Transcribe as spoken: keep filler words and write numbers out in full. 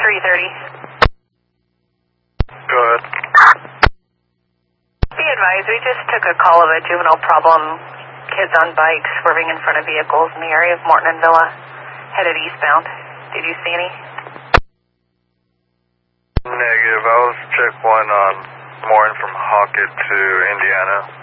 three thirty. Go ahead. Be advised, we just took a call of a juvenile problem. Kids on bikes swerving in front of vehicles in the area of Morton and Villa, headed eastbound. Did you see any? Negative. I was check one on Morton from Hockett to Indiana.